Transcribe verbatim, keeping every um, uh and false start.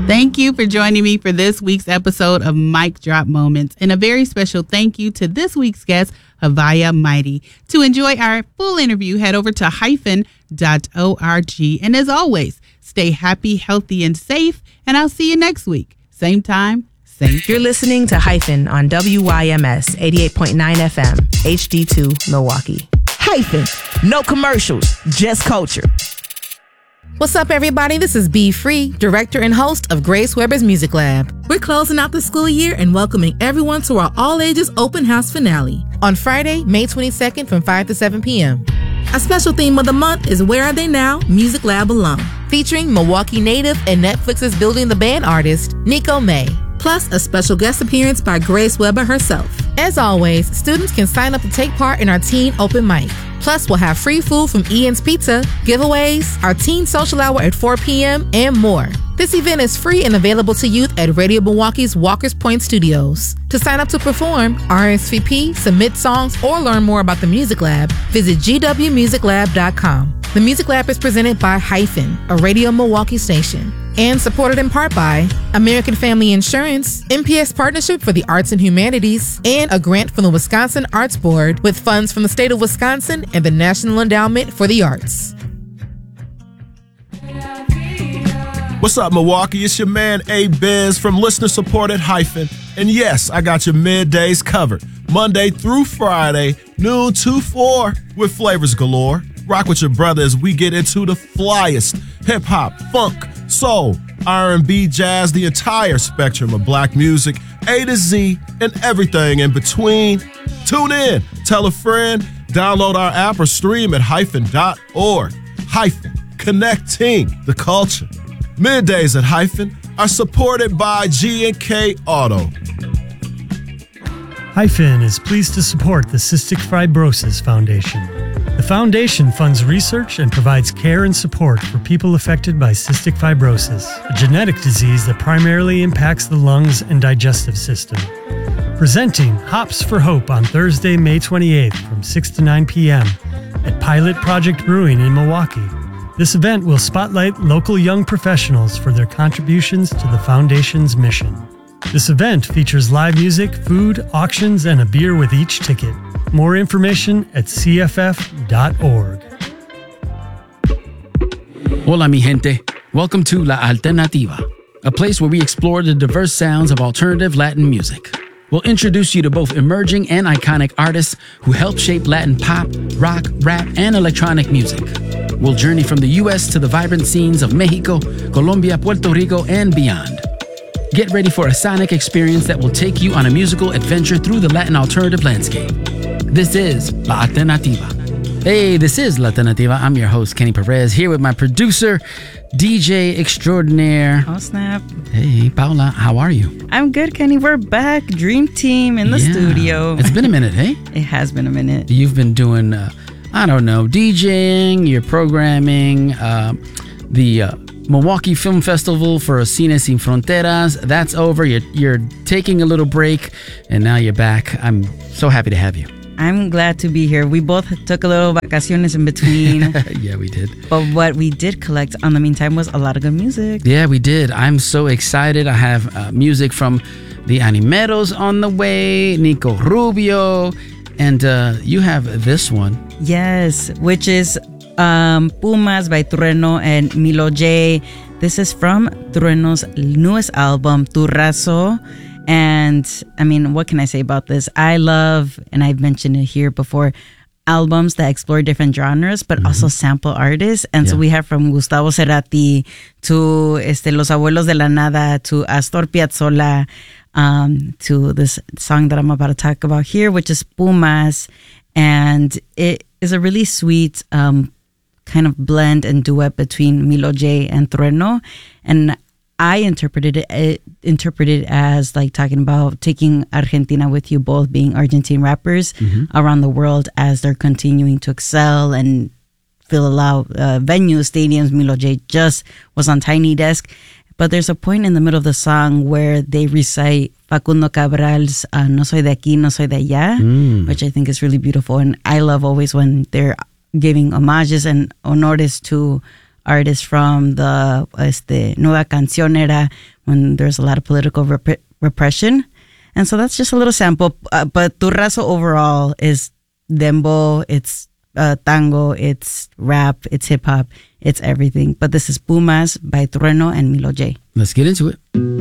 Thank you for joining me for this week's episode of Mic Drop Moments. And a very special thank you to this week's guest, Havaya Mighty. To enjoy our full interview, head over to hyphen dot org. And as always, stay happy, healthy, and safe. And I'll see you next week. Same time, same place. You're listening to Hyphen on W Y M S eighty-eight point nine F M, H D two, Milwaukee. Hyphen. No commercials, just culture. What's up, everybody? This is B Free, director and host of Grace Weber's Music Lab. We're closing out the school year and welcoming everyone to our all-ages open house finale on Friday, May twenty-second from five to seven p.m. Our special theme of the month is Where Are They Now? Music Lab alum, featuring Milwaukee native and Netflix's Building the Band artist, Nico May. Plus a special guest appearance by Grace Weber herself. As always, students can sign up to take part in our teen open mic. Plus, we'll have free food from Ian's Pizza, giveaways, our teen social hour at four p.m., and more. This event is free and available to youth at Radio Milwaukee's Walker's Point Studios. To sign up to perform, R S V P, submit songs, or learn more about the Music Lab, visit g w music lab dot com. The Music Lab is presented by Hyphen, a Radio Milwaukee station, and supported in part by American Family Insurance, M P S Partnership for the Arts and Humanities, and a grant from the Wisconsin Arts Board with funds from the state of Wisconsin and the National Endowment for the Arts. What's up, Milwaukee? It's your man, A-Biz from listener-supported Hyphen. And yes, I got your middays covered. Monday through Friday, noon to four, with flavors galore. Rock with your brother as we get into the flyest hip-hop, funk, soul, R and B, jazz, the entire spectrum of black music, A to Z, and everything in between. Tune in, tell a friend, download our app or stream at hyphen dot org. Hyphen, connecting the culture. Middays at Hyphen are supported by G and K Auto. Hyphen is pleased to support the Cystic Fibrosis Foundation. The foundation funds research and provides care and support for people affected by cystic fibrosis, a genetic disease that primarily impacts the lungs and digestive system. Presenting Hops for Hope on Thursday, May twenty-eighth from six to nine p.m. at Pilot Project Brewing in Milwaukee. This event will spotlight local young professionals for their contributions to the foundation's mission. This event features live music, food, auctions, and a beer with each ticket. More information at c f f dot org. Hola, mi gente. Welcome to La Alternativa, a place where we explore the diverse sounds of alternative Latin music. We'll introduce you to both emerging and iconic artists who helped shape Latin pop, rock, rap, and electronic music. We'll journey from the U S to the vibrant scenes of Mexico, Colombia, Puerto Rico, and beyond. Get ready for a sonic experience that will take you on a musical adventure through the Latin alternative landscape. This is La Alternativa. Hey, this is La Alternativa. I'm your host, Kenny Perez, here with my producer, D J extraordinaire. Oh, snap. Hey, Paula, how are you? I'm good, Kenny. We're back. Dream Team in the yeah. studio. It's been a minute, hey? It has been a minute. You've been doing, uh, I don't know, DJing, you're programming, uh, the uh, Milwaukee Film Festival for Cine Sin Fronteras. That's over. You're, you're taking a little break, and now you're back. I'm so happy to have you. I'm glad to be here. We both took a little vacaciones in between. Yeah, we did. But what we did collect on the meantime was a lot of good music. Yeah, we did. I'm so excited. I have uh, music from the Animeros on the way, Nico Rubio, and uh, you have this one. Yes, which is um, Pumas by Trueno and Milo J. This is from Trueno's newest album, Turrazo. And I mean, what can I say about this? I love, and I've mentioned it here before, albums that explore different genres, but mm-hmm. also sample artists. And yeah. so we have from Gustavo Cerati to este, Los Abuelos de la Nada to Astor Piazzolla um, to this song that I'm about to talk about here, which is Pumas. And it is a really sweet um, kind of blend and duet between Milo J and Trueno. And I interpreted it, it interpreted it as like talking about taking Argentina with you, both being Argentine rappers mm-hmm. around the world as they're continuing to excel and fill a lot of uh, venues, stadiums. Milo J just was on Tiny Desk. But there's a point in the middle of the song where they recite Facundo Cabral's uh, No Soy de Aquí, No Soy de Allá, mm. which I think is really beautiful. And I love always when they're giving homages and honores to artists from the este, Nueva Canción era, when there's a lot of political rep- repression. And so that's just a little sample. Uh, but Tu Razo overall is dembow, it's uh, tango, it's rap, it's hip hop, it's everything. But this is Pumas by Trueno and Milo J. Let's get into it.